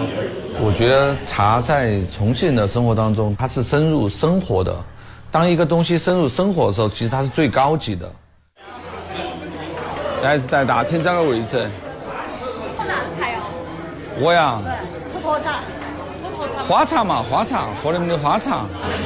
我觉得茶在重庆人的生活当中，它是深入生活的。当一个东西深入生活的时候，其实它是最高级的。来，在大厅找个位置。 喝哪个菜哦？ 我呀， 喝沱茶。 花茶嘛，花茶，喝你们的花茶。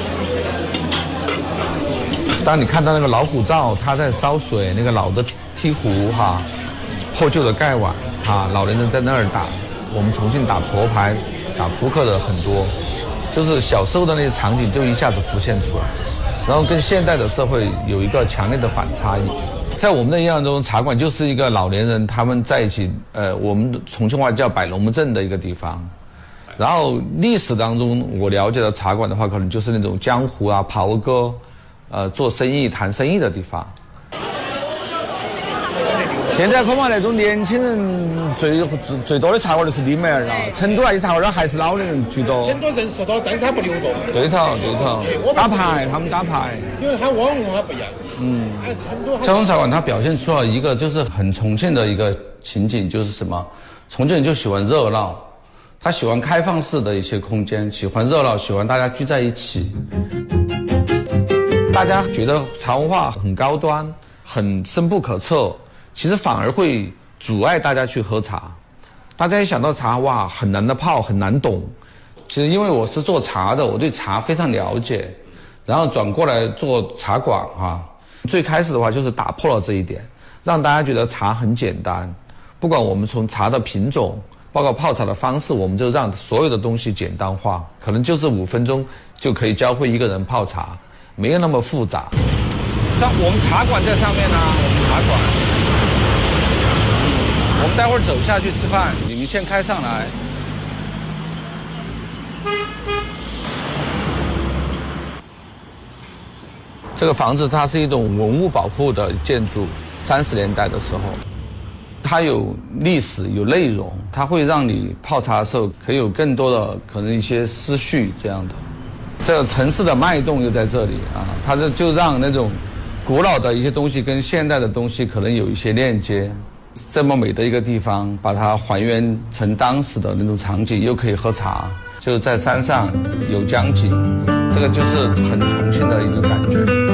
当你看到那个老虎灶，它在烧水，那个老的梯壶哈，破旧的盖碗哈，老年人在那儿打。我们重庆打矬牌、打扑克的很多，就是小时候的那些场景就一下子浮现出来，然后跟现代的社会有一个强烈的反差异。在我们的印象中，茶馆就是一个老年人他们在一起，我们重庆话叫摆龙门阵的一个地方。然后历史当中我了解的茶馆的话，可能就是那种江湖啊、袍哥，做生意、谈生意的地方。现在恐怕那种年轻人最多的茶馆就是李梅儿了，成都那些茶馆还是老年人居多。 很多人说到，但是他不流动。 对头，打牌，他们打牌。 因为他网文化不一样。很多。 这种茶馆它表现出了一个就是很重庆的一个情景，就是什么？重庆人就喜欢热闹，他喜欢开放式的一些空间，喜欢热闹，喜欢大家聚在一起。大家觉得茶文化很高端，很深不可测。其实反而会阻碍大家去喝茶。大家一想到茶，哇，很难的泡，很难懂。其实因为我是做茶的，我对茶非常了解，然后转过来做茶馆啊。最开始的话就是打破了这一点，让大家觉得茶很简单。不管我们从茶的品种，包括泡茶的方式，我们就让所有的东西简单化，可能就是5分钟就可以教会一个人泡茶，没有那么复杂。我们茶馆在上面呢，我们茶馆。我们待会儿走下去吃饭，你们先开上来。这个房子它是一种文物保护的建筑，30年代的时候，它有历史有内容，它会让你泡茶的时候可以有更多的可能一些思绪这样的。这个城市的脉动又在这里啊，它就让那种古老的一些东西跟现代的东西可能有一些链接。这么美的一个地方，把它还原成当时的那种场景，又可以喝茶，就是在山上有江景，这个就是很重庆的一个感觉。